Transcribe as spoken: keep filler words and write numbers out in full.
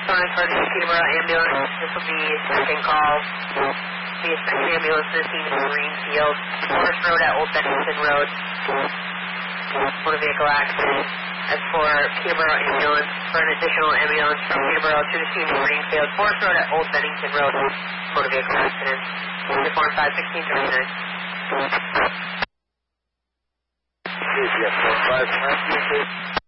Sonic for the Peterborough ambulance. This will be second call. Be a second ambulance to the scene in Greenfield. Forest Road at Old Bennington Road. Motor vehicle accident. As for Peterborough ambulance, for an additional ambulance from Peterborough to the scene in Greenfield. Forest Road at Old Bennington Road. Motor vehicle accident. Uniform five sixteen thirty-nine. Yes, four five nine.